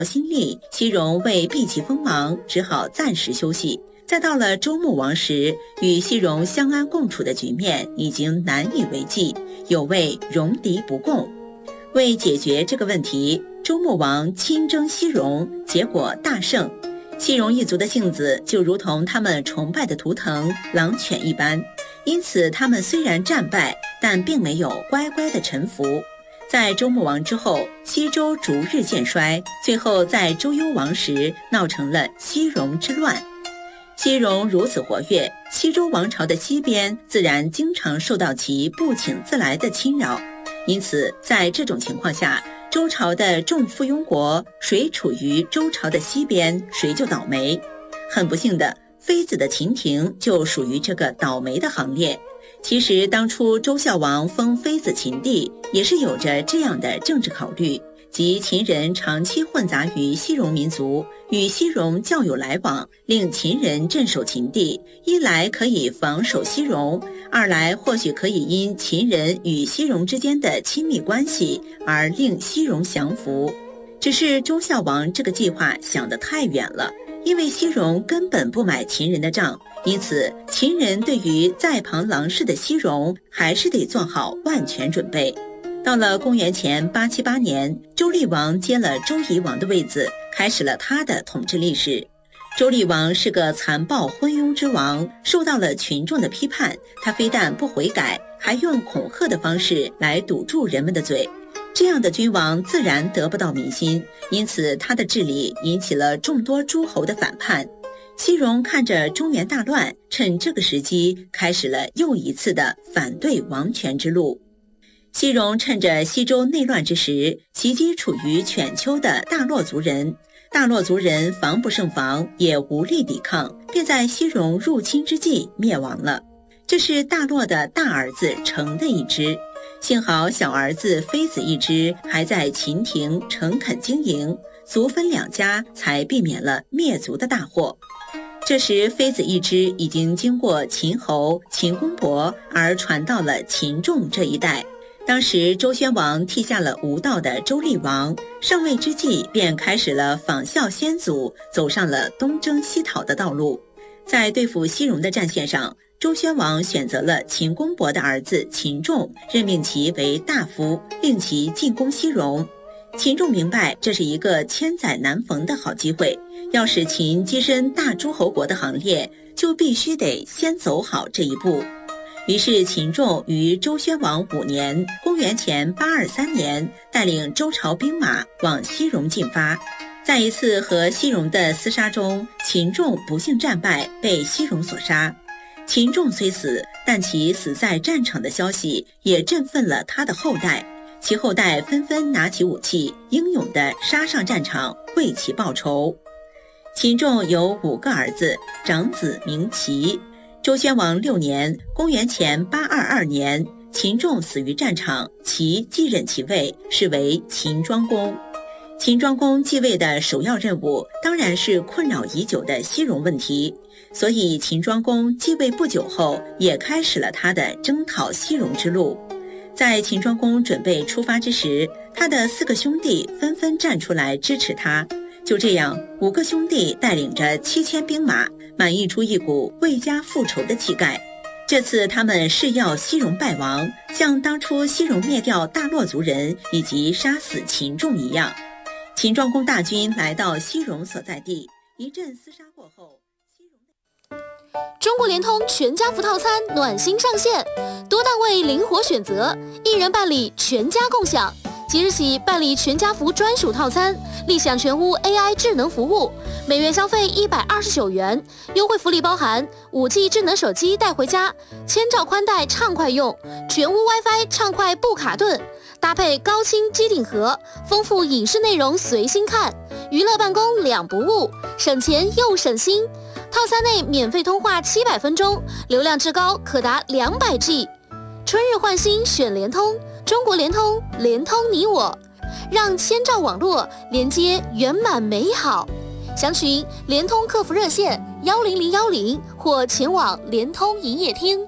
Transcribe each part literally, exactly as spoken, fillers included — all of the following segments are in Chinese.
心力，西戎为避其锋芒，只好暂时休息。再到了周穆王时，与西戎相安共处的局面已经难以为继，有谓戎狄不共。为解决这个问题，周穆王亲征西戎，结果大胜。西戎一族的性子就如同他们崇拜的图腾狼犬一般，因此他们虽然战败，但并没有乖乖的臣服。在周穆王之后，西周逐日渐衰，最后在周幽王时闹成了西戎之乱。西戎如此活跃，西周王朝的西边自然经常受到其不请自来的侵扰。因此在这种情况下，周朝的众附庸国谁处于周朝的西边，谁就倒霉。很不幸的，妃子的秦庭就属于这个倒霉的行列。其实当初周孝王封妃子秦帝也是有着这样的政治考虑，即秦人长期混杂于西戎民族，与西戎较有来往，令秦人镇守秦地，一来可以防守西戎，二来或许可以因秦人与西戎之间的亲密关系而令西戎降服。只是周孝王这个计划想得太远了，因为西戎根本不买秦人的账，因此秦人对于在旁郎氏的西戎还是得做好万全准备。到了公元前八七八年，周厉王接了周夷王的位子，开始了他的统治历史。周厉王是个残暴昏庸之王，受到了群众的批判，他非但不悔改，还用恐吓的方式来堵住人们的嘴。这样的君王自然得不到民心，因此他的治理引起了众多诸侯的反叛。西戎看着中原大乱，趁这个时机开始了又一次的反对王权之路。西戎趁着西周内乱之时，袭击处于犬丘的大洛族人。大洛族人防不胜防，也无力抵抗，便在西戎入侵之际灭亡了。这是大洛的大儿子成的一支，幸好小儿子妃子一支还在秦庭诚恳经营，族分两家，才避免了灭族的大祸。这时妃子一支已经经过秦侯、秦公伯，而传到了秦仲这一代。当时周宣王替下了无道的周厉王，上位之际便开始了仿效先祖，走上了东征西讨的道路。在对付西戎的战线上，周宣王选择了秦公伯的儿子秦仲，任命其为大夫，令其进攻西戎。秦仲明白这是一个千载难逢的好机会，要使秦跻身大诸侯国的行列，就必须得先走好这一步。于是秦仲于周宣王五年，公元前八二三年，带领周朝兵马往西戎进发。在一次和西戎的厮杀中，秦仲不幸战败，被西戎所杀。秦仲虽死，但其死在战场的消息也振奋了他的后代，其后代纷纷拿起武器，英勇地杀上战场，为其报仇。秦仲有五个儿子，长子名齐。周宣王六年，公元前八二二年，秦仲死于战场，齐继任其位，是为秦庄公。秦庄公继位的首要任务当然是困扰已久的西戎问题，所以秦庄公继位不久后，也开始了他的征讨西戎之路。在秦庄公准备出发之时，他的四个兄弟纷纷站出来支持他。就这样，五个兄弟带领着七千兵马，满溢出一股为家复仇的气概。这次他们誓要西戎败亡，像当初西戎灭掉大洛族人以及杀死秦仲一样。秦庄公大军来到西戎所在地，一阵厮杀过后，西戎中国联通全家福套餐暖心上线，多档位灵活选择，一人办理全家共享。即日起办理全家福专属套餐，立享全屋 A I 智能服务，每月消费一百二十九元，优惠福利包含五 G 智能手机带回家，千兆宽带畅快用，全屋 WiFi 畅快不卡顿，搭配高清机顶盒，丰富影视内容随心看，娱乐办公两不误，省钱又省心。套餐内免费通话七百分钟，流量至高可达两百 G。春日换新选联通，中国联通，联通你我，让千兆网络连接圆满美好。详询联通客服热线幺零零幺零或前往联通营业厅。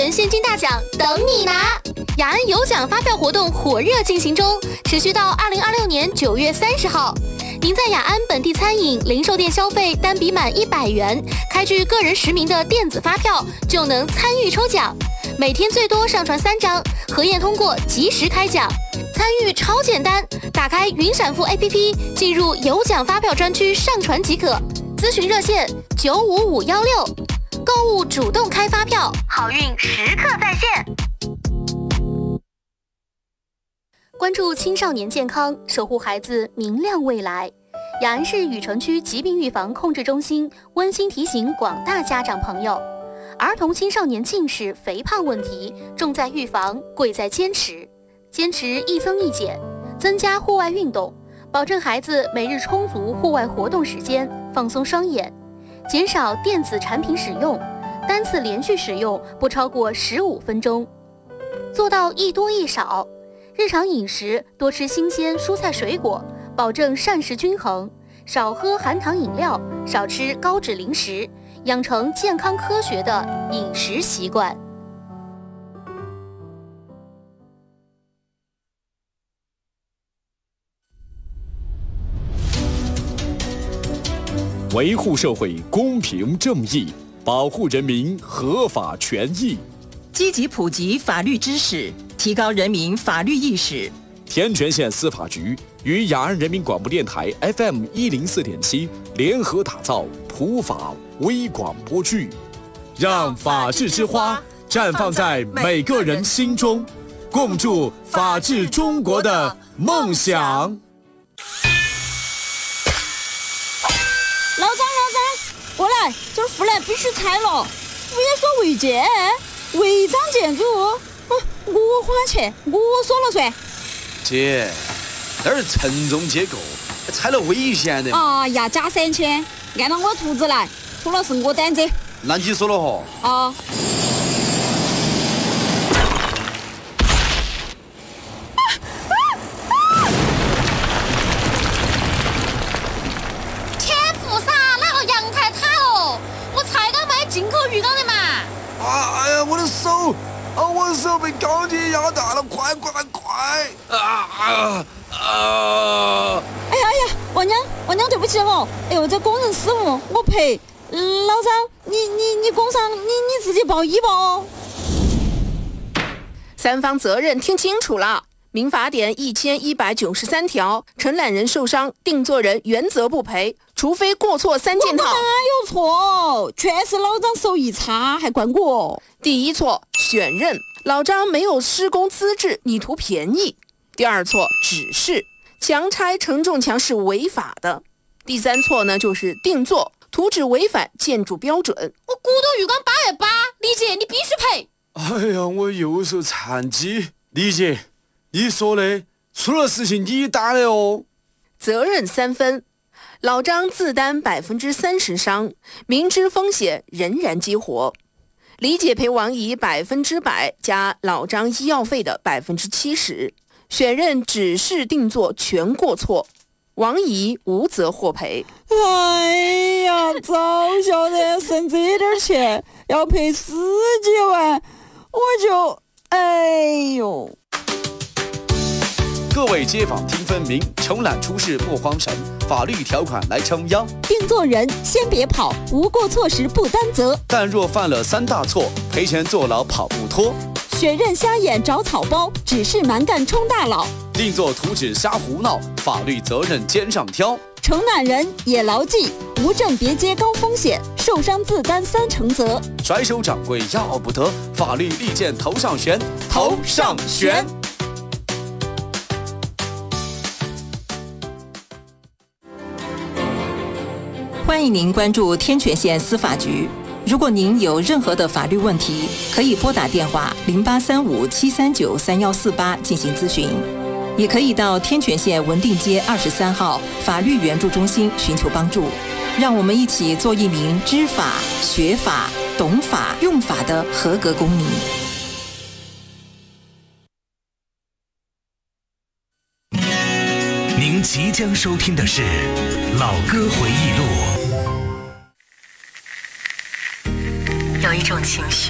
元现金大奖等你拿！雅安有奖发票活动火热进行中，持续到二零二六年九月三十号。您在雅安本地餐饮、零售店消费单笔满一百元，开具个人实名的电子发票，就能参与抽奖。每天最多上传三张，核验通过及时开奖。参与超简单，打开云闪付 A P P， 进入有奖发票专区上传即可。咨询热线九五五幺六，购物主动开发票，好运时刻在线。关注青少年健康，守护孩子明亮未来。雅安市禹城区疾病预防控制中心温馨提醒广大家长朋友，儿童青少年近视、肥胖问题重在预防，贵在坚持。坚持一增一减，增加户外运动，保证孩子每日充足户外活动时间，放松双眼，减少电子产品使用，单次连续使用不超过十五分钟，做到一多一少。日常饮食多吃新鲜蔬菜水果，保证膳食均衡，少喝含糖饮料，少吃高脂零食，养成健康科学的饮食习惯。 维护社会公平正义，保护人民合法权益， 积极普及法律知识，提高人民法律意识。 天全县司法局与雅安人民广播电台 F M 一零四点七联合打造普法微广播剧，让法治之花绽放在每个人心中，共筑法治中国的梦想。 老张，老张，过来，这儿护栏必须拆了。物业所违建，违章建筑，嗯，我花钱，我说了算。 姐，那儿承重结构，拆了危险的。 啊呀，加三千，按照我图纸来，出了是我担责。 那你说了哈？ 啊。 进口鱼缸的嘛！ 啊！哎呀，我的手！啊，我的手被钢铁压大了！快快快！啊啊啊！ 哎呀哎呀，王娘，王娘，对不起哦！哎呦，这工人失误，我赔。嗯，老张，你你你工伤，你你自己报医吧哦。 三方责任听清楚了。民法典一千一百九十三条，承揽人受伤，定作人原责不赔，除非过错三件套。 我哪有错？全是老张手艺差，还怪我。 第一错，选任，老张没有施工资质，你图便宜。第二错，指示，强拆承重墙是违法的。第三错呢，就是定做，图纸违反建筑标准。 我骨头鱼缸八月八，李姐你必须赔。 哎呀，我右手残疾，李姐。你说的，出了事情你担的哦。 责任三分，老张自担百分之三十伤，明知风险仍然激活。李姐赔王姨百分之百加老张医药费的百分之七十。选任指示定做全过错，王姨无责获赔。 哎呀，早晓得省这点钱要赔十几万，我就哎呦。 各位街坊听分明，承揽出事莫慌神，法律条款来撑腰。 定做人先别跑，无过错时不担责。 但若犯了三大错，赔钱坐牢跑不脱。 选任瞎眼找草包，指示蛮干充大佬。 定做图纸瞎胡闹，法律责任肩上挑。 承揽人也牢记，无证别接高风险，受伤自担三成责。 甩手掌柜要不得，法律利剑头上悬，头上悬。 欢迎您关注天全县司法局。如果您有任何的法律问题，可以拨打电话零八三五七三九三幺四八进行咨询，也可以到天全县文定街二十三号法律援助中心寻求帮助。让我们一起做一名知法、学法、懂法、用法的合格公民。 您即将收听的是《老歌回忆录》。 有一种情绪